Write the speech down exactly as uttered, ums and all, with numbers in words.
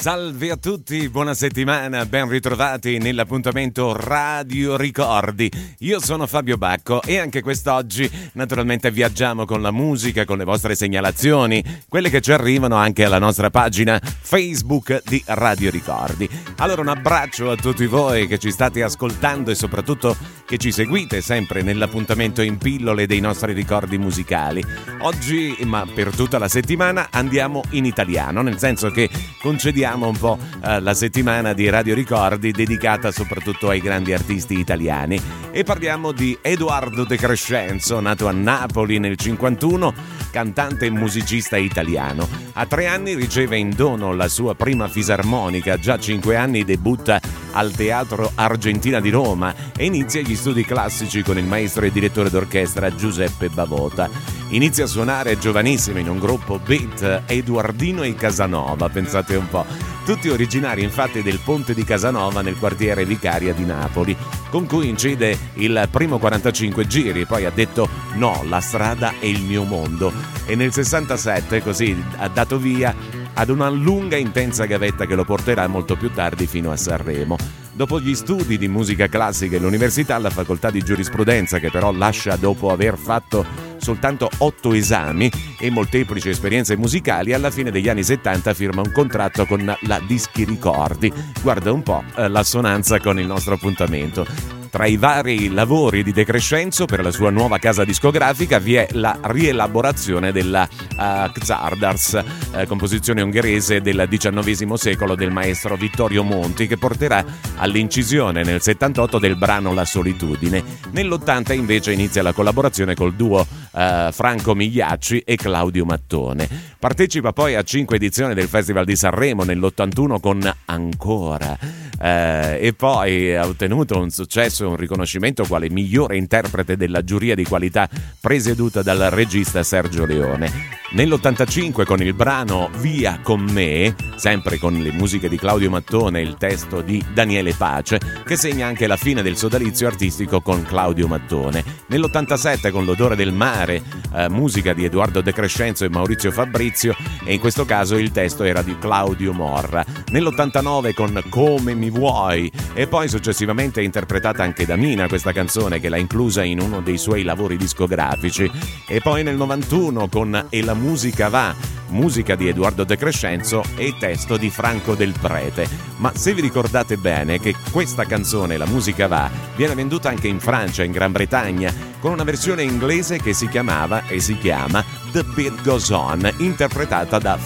Salve a tutti, buona settimana, ben ritrovati nell'appuntamento Radio Ricordi. Io sono Fabio Bacco e anche quest'oggi naturalmente viaggiamo con la musica, con le vostre segnalazioni, quelle che ci arrivano anche alla nostra pagina Facebook di Radio Ricordi. Allora un abbraccio a tutti voi che ci state ascoltando e soprattutto che ci seguite sempre nell'appuntamento in pillole dei nostri ricordi musicali. Oggi, ma per tutta la settimana, andiamo in italiano, nel senso che concediamo un po' eh, la settimana di Radio Ricordi dedicata soprattutto ai grandi artisti italiani e parliamo di Edoardo De Crescenzo, nato a Napoli nel cinquantuno, cantante e musicista italiano. A tre anni riceve in dono la sua prima fisarmonica, già a cinque anni debutta al Teatro Argentina di Roma e inizia gli studi classici con il maestro e direttore d'orchestra Giuseppe Bavota. Inizia a suonare giovanissimo in un gruppo beat Edoardino e Casanova, pensate un po'. Tutti originari infatti del Ponte di Casanova nel quartiere Vicaria di Napoli, con cui incide il primo quarantacinque giri, poi ha detto no, la strada è il mio mondo e nel sessantasette così ha dato via ad una lunga e intensa gavetta che lo porterà molto più tardi fino a Sanremo. Dopo gli studi di musica classica all'università, alla facoltà di giurisprudenza, che però lascia dopo aver fatto soltanto otto esami e molteplici esperienze musicali, alla fine degli anni settanta firma un contratto con la Dischi Ricordi. Guarda un po' eh, l'assonanza con il nostro appuntamento. Tra i vari lavori di De Crescenzo per la sua nuova casa discografica vi è la rielaborazione della uh, Czardas, uh, composizione ungherese del diciannovesimo secolo del maestro Vittorio Monti, che porterà all'incisione nel settantotto del brano La Solitudine. Nell'ottanta invece inizia la collaborazione col duo uh, Franco Migliacci e Claudio Mattone. Partecipa poi a cinque edizioni del Festival di Sanremo nell'ottantuno con Ancora uh, e poi ha ottenuto un successo, un riconoscimento quale migliore interprete della giuria di qualità presieduta dal regista Sergio Leone. Nell'ottantacinque con il brano Via con me, sempre con le musiche di Claudio Mattone e il testo di Daniele Pace, che segna anche la fine del sodalizio artistico con Claudio Mattone. Nell'ottantasette con L'odore del mare, eh, musica di Edoardo De Crescenzo e Maurizio Fabrizio, e in questo caso il testo era di Claudio Morra. Nell'ottantanove con Come mi vuoi, e poi successivamente interpretata anche da Mina questa canzone, che l'ha inclusa in uno dei suoi lavori discografici. E poi nel novantuno con E la musica va, musica di Edoardo De Crescenzo e testo di Franco Del Prete. Ma se vi ricordate bene che questa canzone, La musica va, viene venduta anche in Francia, in Gran Bretagna, con una versione inglese che si chiamava e si chiama The Beat Goes On, interpretata da